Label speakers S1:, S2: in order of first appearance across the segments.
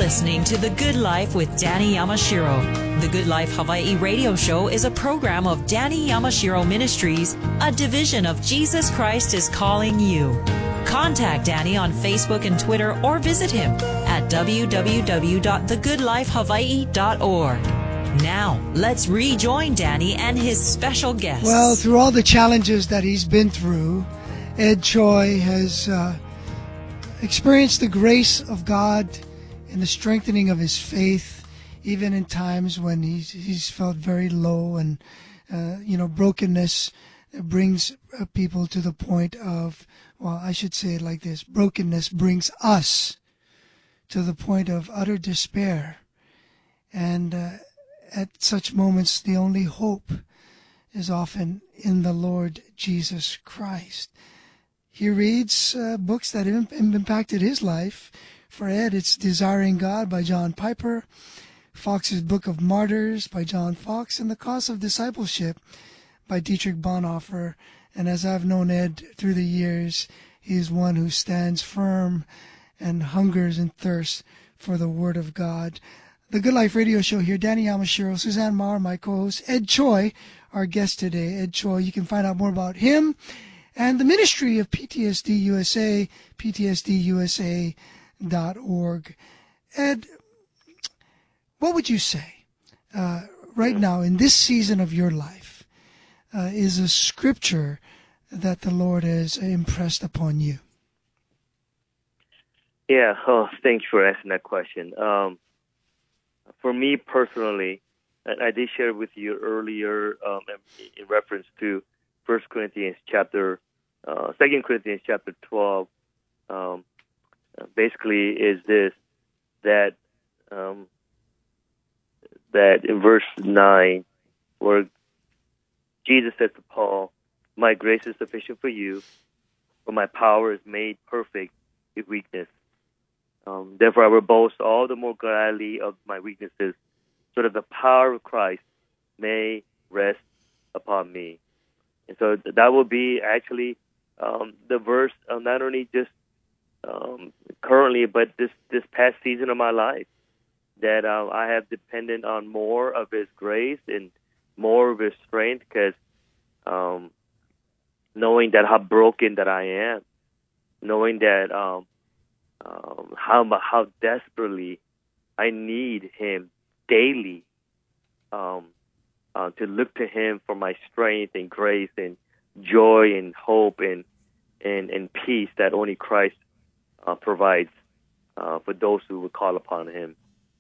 S1: listening to The Good Life with Danny Yamashiro. The Good Life Hawaii radio show is a program of Danny Yamashiro Ministries, a division of Jesus Christ is Calling You. Contact Danny on Facebook and Twitter or visit him at www.thegoodlifehawaii.org. Now, let's rejoin Danny and his special guest.
S2: Well, through all the challenges that he's been through, Ed Choi has experienced the grace of God and the strengthening of his faith, even in times when he's felt very low, and brokenness brings people to the point of, well, I should say it like this: brokenness brings us to the point of utter despair, and at such moments the only hope is often in the Lord Jesus Christ. He reads books that have impacted his life. For Ed, it's Desiring God by John Piper, Fox's Book of Martyrs by John Fox, and The Cost of Discipleship by Dietrich Bonhoeffer. And as I've known Ed through the years, he is one who stands firm and hungers and thirsts for the Word of God. The Good Life Radio Show here, Danny Yamashiro, Suzanne Maurer, my co-host, Ed Choi, our guest today. Ed Choi, you can find out more about him and the ministry of PTSD USA, ptsdusa.org. Ed, what would you say right now in this season of your life is a scripture that the Lord has impressed upon you?
S3: Yeah, thanks for asking that question. For me personally, I did share with you earlier in reference to 2 Corinthians chapter 12, basically is this, that in verse 9, where Jesus said to Paul, "My grace is sufficient for you, for my power is made perfect in weakness. Therefore I will boast all the more gladly of my weaknesses, so that the power of Christ may rest upon me." And so that will be actually the verse, not only just currently, but this past season of my life, that I have depended on more of His grace and more of His strength, because knowing that how broken that I am, knowing that how desperately I need Him daily, to look to Him for my strength and grace and joy and hope and peace that only Christ provides for those who would call upon Him.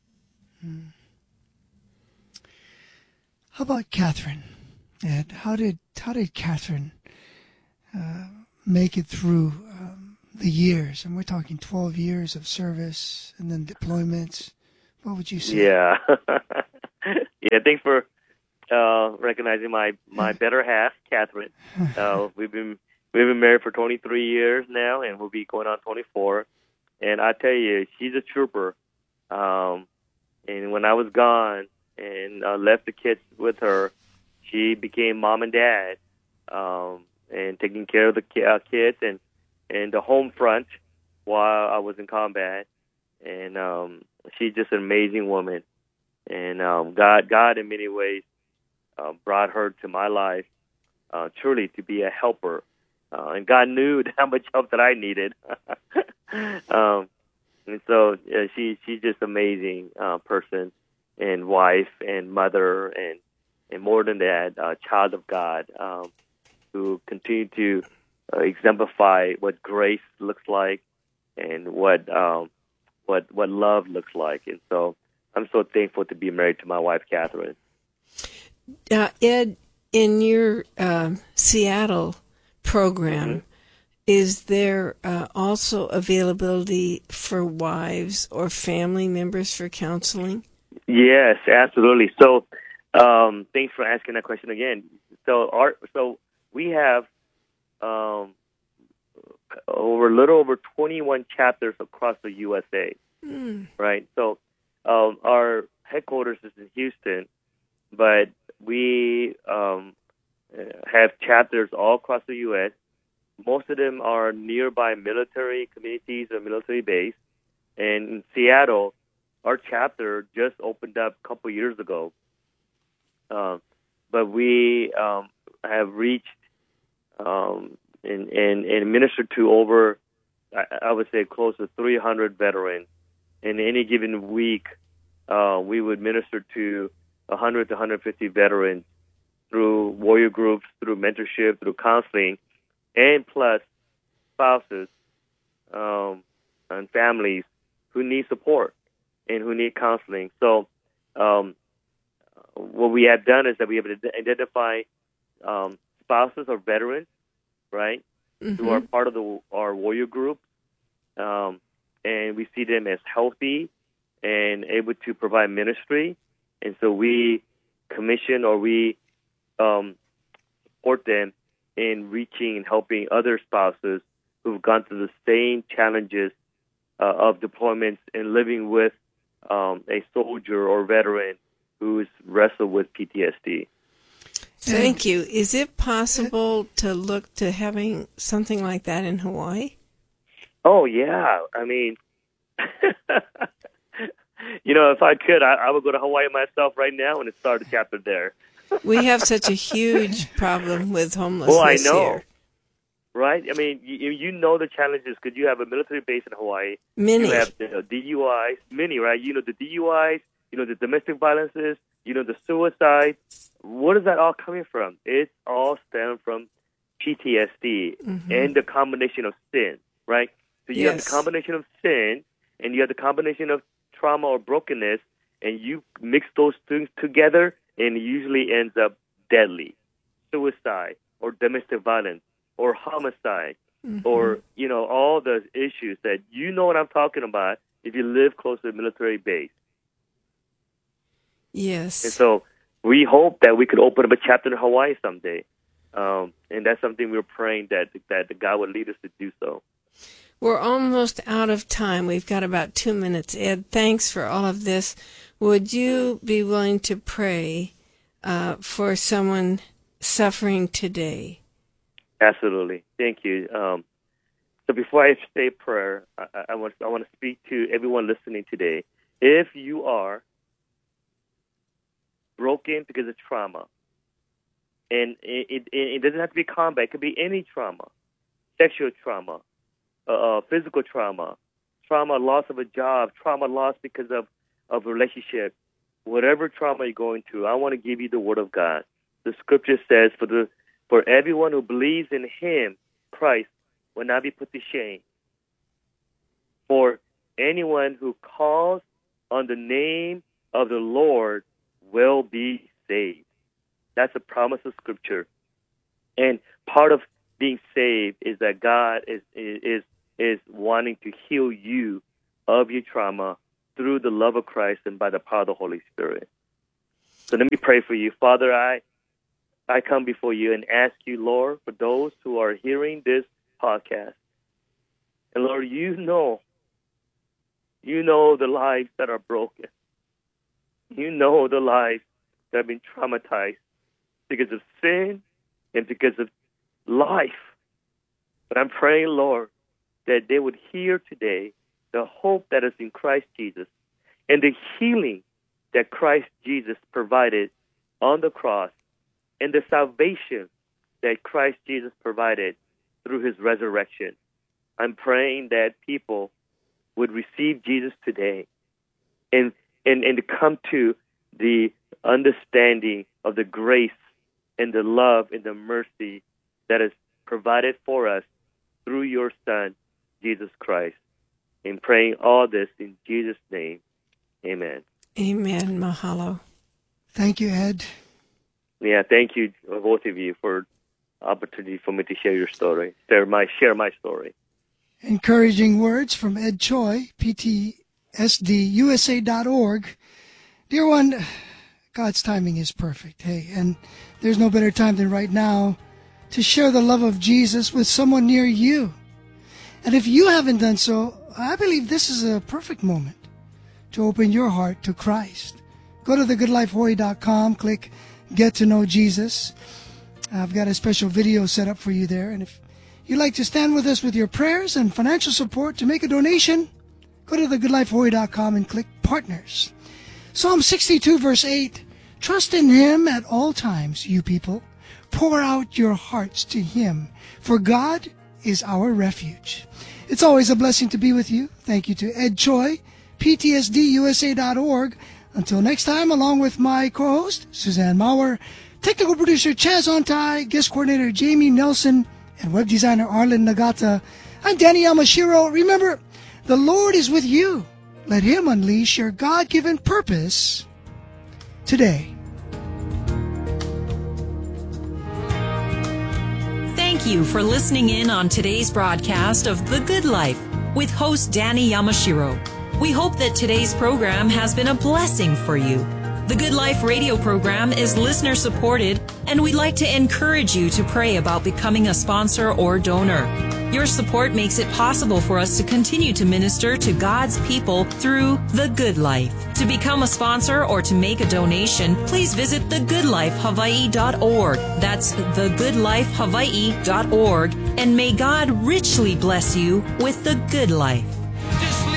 S2: How about Catherine? Ed, how did Catherine make it through the years? And we're talking 12 years of service and then deployments. What would you say?
S3: Yeah, yeah. Thanks for recognizing my better half, Catherine. We've been married for 23 years now, and we'll be going on 24. And I tell you, she's a trooper. And when I was gone and left the kids with her, she became mom and dad, and taking care of the kids and the home front while I was in combat. And she's just an amazing woman. And God in many ways brought her to my life, truly to be a helper. And God knew how much help that I needed. And so she's just an amazing person and wife and mother and more than that, child of God, who continue to exemplify what grace looks like and what love looks like. And so I'm so thankful to be married to my wife, Catherine.
S4: Ed, in your Seattle program, is there also availability for wives or family members for counseling?
S3: Yes, absolutely. So thanks for asking that question again. So we have a little over 21 chapters across the USA, right? So our headquarters is in Houston, but we have chapters all across the U.S. Most of them are nearby military communities or military base. And in Seattle, our chapter just opened up a couple years ago. But we have reached and ministered to over, I would say, close to 300 veterans. In any given week, we would minister to 100 to 150 veterans through warrior groups, through mentorship, through counseling, and plus spouses and families who need support and who need counseling. So what we have done is that we have identified spouses or veterans, right, who are part of our warrior group, and we see them as healthy and able to provide ministry. And so we commission or we support them in reaching and helping other spouses who've gone through the same challenges of deployments and living with a soldier or veteran who's wrestled with PTSD.
S4: Thank you. Is it possible to look to having something like that in Hawaii?
S3: Oh, yeah. I mean, if I could, I would go to Hawaii myself right now and start a chapter there.
S4: We have such a huge problem with homelessness
S3: Well, I know.
S4: here.
S3: Right? I mean, you know the challenges because you have a military base in Hawaii.
S4: Many.
S3: You have DUIs, many, right? You know the DUIs, the domestic violences, the suicide. What is that all coming from? It's all stemmed from PTSD and the combination of sin, right? So you have the combination of sin and you have the combination of trauma or brokenness, and you mix those things together, and it usually ends up deadly. Suicide or domestic violence or homicide or, all those issues that you know what I'm talking about if you live close to a military base.
S4: Yes.
S3: And so we hope that we could open up a chapter in Hawaii someday. And that's something we're praying that God would lead us to do so.
S4: We're almost out of time. We've got about 2 minutes. Ed, thanks for all of this. Would you be willing to pray for someone suffering today?
S3: Absolutely. Thank you. So before I say a prayer, I want to speak to everyone listening today. If you are broken because of trauma, and it doesn't have to be combat, it could be any trauma, sexual trauma, physical trauma, loss of a job, trauma loss because of a relationship, whatever trauma you're going through, I want to give you the Word of God. The Scripture says, for everyone who believes in Him, Christ, will not be put to shame. For anyone who calls on the name of the Lord will be saved. That's a promise of Scripture. And part of being saved is that God is wanting to heal you of your trauma through the love of Christ and by the power of the Holy Spirit. So let me pray for you. Father, I come before you and ask you, Lord, for those who are hearing this podcast. And Lord, you know the lives that are broken. You know the lives that have been traumatized because of sin and because of life. But I'm praying, Lord, that they would hear today the hope that is in Christ Jesus and the healing that Christ Jesus provided on the cross and the salvation that Christ Jesus provided through his resurrection. I'm praying that people would receive Jesus today and to come to the understanding of the grace and the love and the mercy that is provided for us through your Son, Jesus Christ. And praying all this in Jesus' name. Amen.
S4: Amen. Mahalo.
S2: Thank you, Ed.
S3: Yeah, thank you, both of you, for the opportunity for me to share your story, share my story.
S2: Encouraging words from Ed Choi, PTSDUSA.org. Dear one, God's timing is perfect. Hey, and there's no better time than right now to share the love of Jesus with someone near you. And if you haven't done so, I believe this is a perfect moment to open your heart to Christ. Go to thegoodlifehawaii.com, click Get to Know Jesus. I've got a special video set up for you there. And if you'd like to stand with us with your prayers and financial support to make a donation, go to thegoodlifehawaii.com and click partners. Psalm 62 verse 8, trust in Him at all times, you people. Pour out your hearts to Him, for God is our refuge. It's always a blessing to be with you. Thank you to Ed Choi, ptsdusa.org. Until next time, along with my co-host, Suzanne Maurer, technical producer Chaz Ontai, guest coordinator Jamie Nelson, and web designer Arlen Nagata, I'm Danny Yamashiro. Remember, the Lord is with you. Let Him unleash your God-given purpose today.
S1: Thank you for listening in on today's broadcast of The Good Life with host Danny Yamashiro. We hope that today's program has been a blessing for you. The Good Life radio program is listener supported, and we'd like to encourage you to pray about becoming a sponsor or donor. Your support makes it possible for us to continue to minister to God's people through The Good Life. To become a sponsor or to make a donation, please visit thegoodlifehawaii.org. That's thegoodlifehawaii.org. And may God richly bless you with the good life.